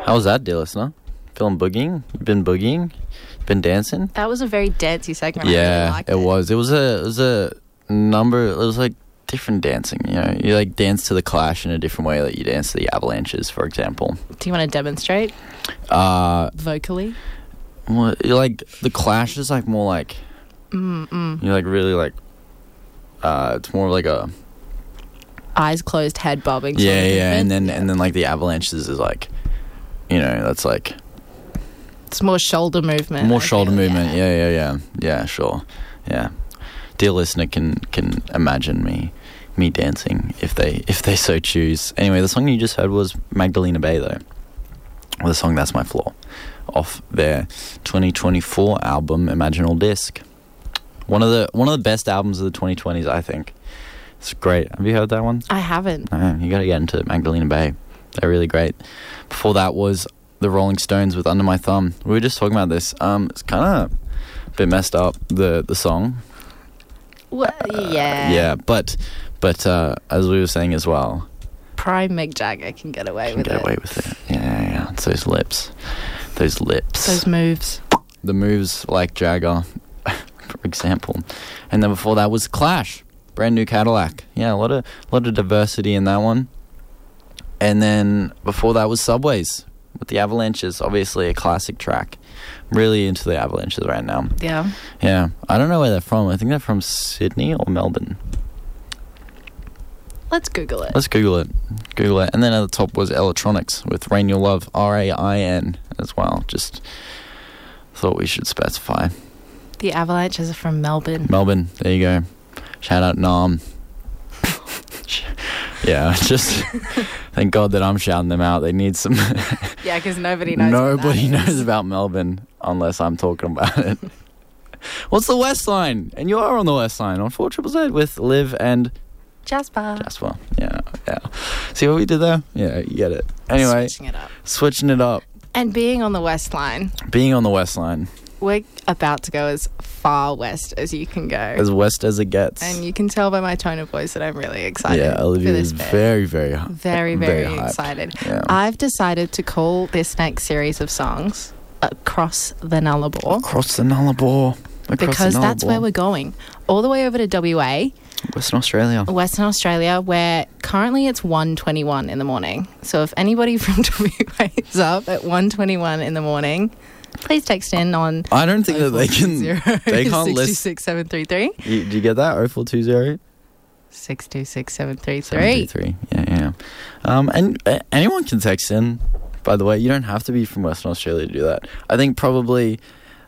How was that, dear listener? Feeling boogieing? You been boogieing? Been dancing? That was a very dancey segment. Yeah, I really liked it was. It was a number. It was like different dancing. You know, you like dance to the Clash in a different way that you dance to the Avalanches, for example. Do you want to demonstrate? Vocally? Well, like the Clash is like more like you like really like. It's more like a eyes closed, head bobbing. Yeah, and then like the Avalanches is like, you know, that's like it's more shoulder movement. Yeah, sure, yeah. Dear listener can imagine me dancing if they so choose. Anyway, the song you just heard was Magdalena Bay, though. The song That's My Floor, off their 2024 album Imaginal Disc. One of the best albums of the 2020s, I think. It's great. Have you heard that one? I haven't. No, you got to get into Magdalena Bay. They're really great. Before that was the Rolling Stones with Under My Thumb. We were just talking about this. It's kind of a bit messed up, the song. Well, yeah. Yeah, but as we were saying as well, Prime Mick Jagger can get away with it. Yeah. It's those lips. Those moves. The moves like Jagger, for example. And then before that was Clash, Brand New Cadillac. Yeah, a lot of diversity in that one. And then before that was Subways with the Avalanches, obviously a classic track. Really into the Avalanches right now. Yeah. Yeah. I don't know where they're from. I think they're from Sydney or Melbourne. Let's Google it. And then at the top was Electronics with Rain Your Love, RAIN as well. Just thought we should specify. The Avalanches are from Melbourne. Melbourne, there you go. Shout out Nam. Yeah, just thank God that I'm shouting them out. They need some... Yeah, because nobody knows. Nobody knows about Melbourne unless I'm talking about it. What's the West Line? And you are on the West Line on 4ZZZ with Liv and... Jasper. Yeah. See what we did there? Yeah, you get it. Anyway. Switching it up. And being on the West Line. We're about to go as far west as you can go. As west as it gets. And you can tell by my tone of voice that I'm really excited. Yeah, Olivia is very, very excited. Yeah. I've decided to call this next series of songs Across the Nullarbor. Across the Nullarbor. Because that's where we're going. All the way over to WA. Western Australia, where currently it's 1:21 in the morning. So if anybody from WA is up at 1:21 in the morning, please text in on... I don't think that they can... They can't list... 626-733. Did you get that? 0420? 626-733. Yeah. And anyone can text in, by the way. You don't have to be from Western Australia to do that. I think probably...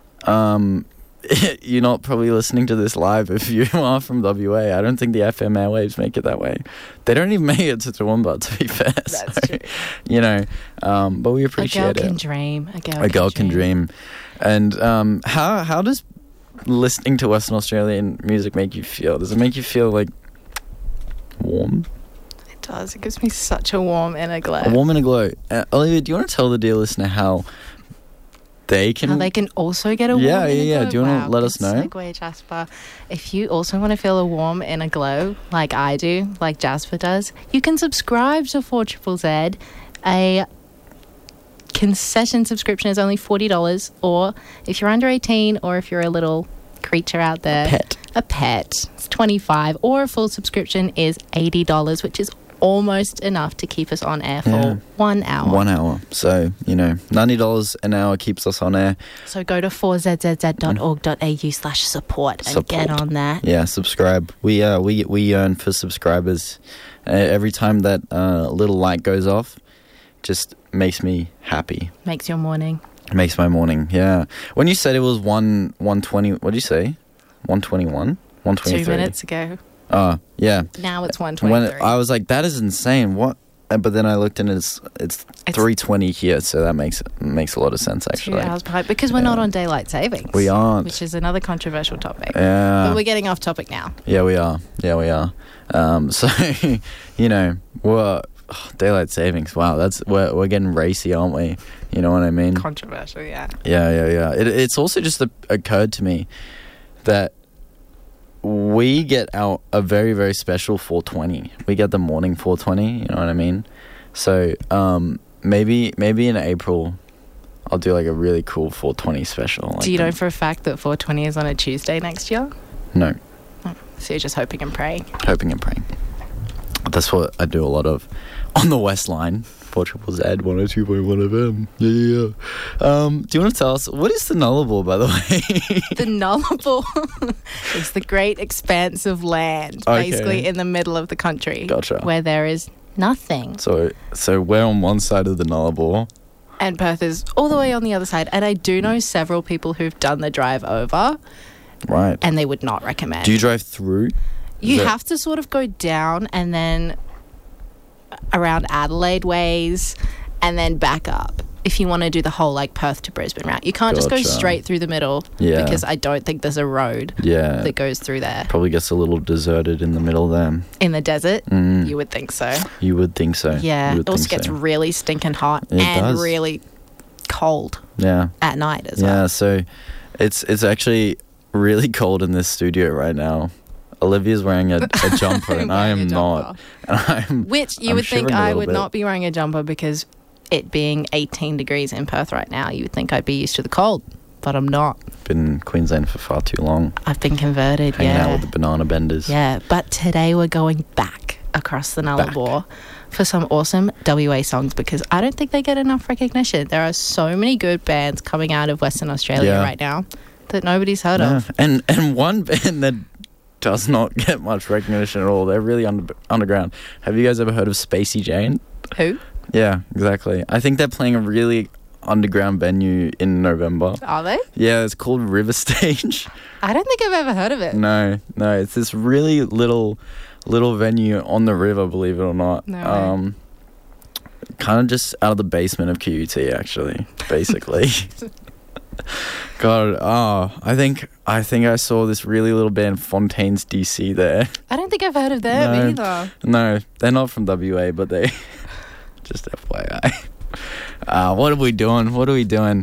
you're not probably listening to this live if you are from WA. I don't think the FM airwaves make it that way. They don't even make it to Toowoomba, to be fair. That's true. You know, but we appreciate it. A girl can dream. And how does listening to Western Australian music make you feel? Does it make you feel like warm? It does. It gives me such a warm inner glow. Olivia, do you want to tell the dear listener how they can also get a warm inner glow? Yeah. Do you want to let us know? Segue, Jasper. If you also want to feel a warm inner glow, like I do, like Jasper does, you can subscribe to 4ZZZ. A concession subscription is only $40, or if you're under 18, or if you're a little creature out there, a pet, it's $25, or a full subscription is $80, which is almost enough to keep us on air for 1 hour. 1 hour. So, you know, $90 an hour keeps us on air. So go to 4zzz.org.au/support and get on that. Yeah, subscribe. We yearn for subscribers. Every time that little light goes off, just makes me happy. Makes your morning. Makes my morning, yeah. When you said it was 120, what did you say? 121? 123? 2 minutes ago. Yeah. Now it's 123. I was like, that is insane. What? But then I looked and it's 3:20 here, so that makes a lot of sense, actually. 2 hours behind, because we're not on daylight savings. We aren't. Which is another controversial topic. Yeah. But we're getting off topic now. Yeah, we are. So, you know, daylight savings. Wow, we're getting racy, aren't we? You know what I mean? Controversial, yeah. Yeah. It's also just occurred to me that we get a very, very special 420. We get the morning 420, you know what I mean? So, maybe in April, I'll do like a really cool 420 special. Like Do you know for a fact that 420 is on a Tuesday next year? No, Oh, so you're just hoping and praying. hoping and praying. That's what I do a lot of on the West Line. 4ZZZ 102.1 FM. Yeah. Do you want to tell us what is the Nullarbor, by the way? The Nullarbor is the great expanse of land, Okay. basically in the middle of the country, Gotcha. where there is nothing. So we're on one side of the Nullarbor. And Perth is all the way on the other side. And I do know several people who've done the drive over, Right. and they would not recommend. Do you drive through? You Is it- have to sort of go down and then around Adelaide ways and then back up if you want to do the whole like Perth to Brisbane route. You can't just go Gotcha. straight through the middle Yeah. because I don't think there's a road Yeah. that goes through there. Probably gets a little deserted in the middle there. In the desert, Mm. you would think so. You would think so. Yeah, You it would also think gets so. really stinking hot It and does. really cold Yeah. at night as Yeah, well. so it's actually really cold in this studio right now. Olivia's wearing a jumper and I Wearing am a not. And Which you I'm would think shivering a I little would bit. not be wearing a jumper because it being 18 degrees in Perth right now, you would think I'd be used to the cold, but I'm not. been in Queensland for far too long. I've been converted, Hanging yeah. out with the banana benders. Yeah, but today we're going back across the Nullarbor for some awesome WA songs because I don't think they get enough recognition. There are so many good bands coming out of Western Australia Yeah. right now that nobody's heard Yeah. of. And one band that does not get much recognition at all. They're really underground. Have you guys ever heard of Spacey Jane? Who? Yeah, exactly. I think they're playing a really underground venue in November. Are they? Yeah, it's called River Stage. I don't think I've ever heard of it. No, it's this really little venue on the river, believe it or not. No way. Kind of just out of the basement of QUT, actually, basically. God, I think I saw this really little band, Fontaines DC, there. I don't think I've heard of them No. either. No, they're not from WA, but they just FYI. What are we doing?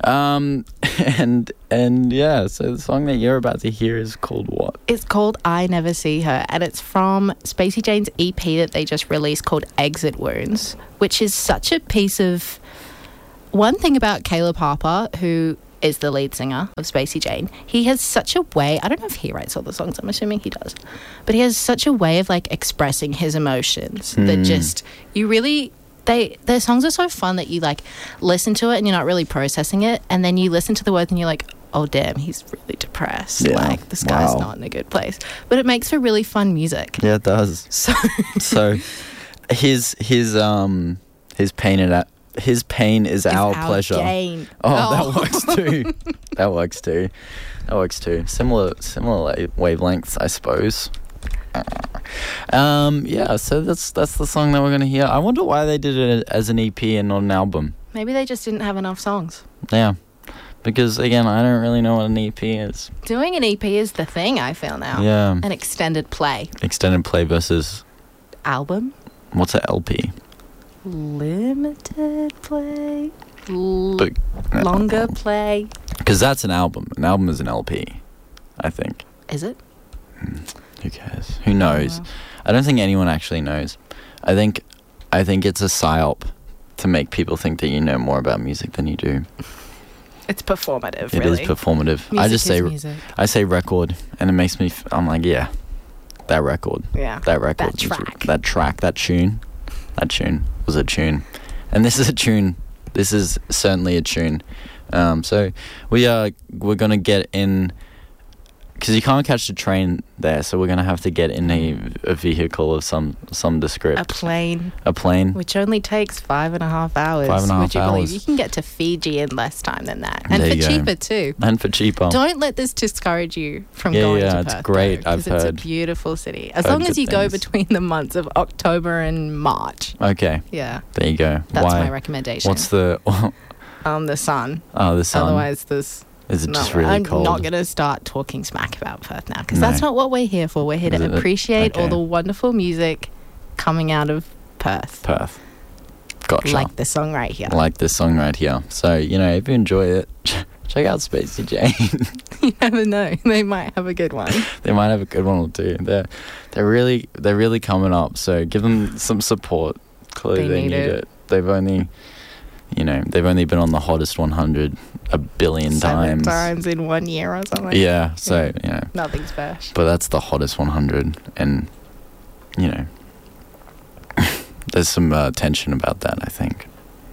And yeah, so the song that you're about to hear is called what? It's called I Never See Her, and it's from Spacey Jane's EP that they just released called Exit Wounds, which is such a piece of... One thing about Caleb Harper, who is the lead singer of Spacey Jane, he has such a way... I don't know if he writes all the songs, I'm assuming he does. But he has such a way of, like, expressing his emotions that just... You really... Their songs are so fun that you, like, listen to it and you're not really processing it, and then you listen to the words and you're like, oh, damn, he's really depressed. Yeah. Like, this guy's Wow. not in a good place. But it makes for really fun music. Yeah, it does. So... So his pain is our pleasure. Gain. Oh, that works too. That works too. Similar wavelengths, I suppose. Yeah, so that's the song that we're gonna hear. I wonder why they did it as an EP and not an album. Maybe they just didn't have enough songs. Yeah, because again, I don't really know what an EP is. Doing an EP is the thing, I feel now. Yeah, An extended play. extended play versus Album? what's an LP? Limited play? But Longer play? because that's an album. An album is an LP, I think. Is it? Who cares? Who knows? I don't think anyone actually knows. I think it's a psyop to make people think that you know more about music than you do. It's performative, It really. is performative. Music I just is say music. I say record, and it makes me. I'm like, yeah, that record, Yeah. that record, That track. that track, that tune was a tune, and this is a tune. This is certainly a tune. So we're gonna get in. Because you can't catch the train there, so we're going to have to get in a vehicle of some description. A plane, A plane. which only takes 5.5 hours. 5.5 Would you believe? hours. You can get to Fiji in less time than that. And There for you go. cheaper, too. And for cheaper. Don't let this discourage you from Yeah, going yeah, to it's Perth. great, though, I've 'cause it's heard. a beautiful city. As Heard long as good you go things. between the months of October and March. Okay, Yeah, there you go. that's Why? my recommendation. What's the... the sun. the sun? Otherwise, there's... Is it no, just really I'm cold? not going to start talking smack about Perth now because No. that's not what we're here for. We're here Is to it? appreciate all Okay. the wonderful music coming out of Perth. Perth. Gotcha. Like the song right here. Like this song right here. So, if you enjoy it, check out Spacey Jane. You never know. They might have a good one. They might have a good one or two. They're really coming up. So give them some support. Clearly They they need need it. it. they've only been on the hottest 100 a billion 7 times. times in 1 year or something. Yeah, so Nothing special. but that's the hottest 100, and there's some tension about that, I think.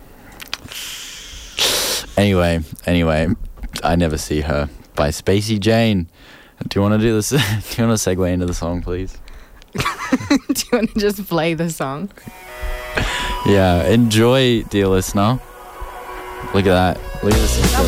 Anyway, I Never See Her by Spacey Jane. Do you want to do this? Do you want to segue into the song, please? Do you want to just play the song? Yeah, enjoy, dear listener. Look at that. Look at this intro.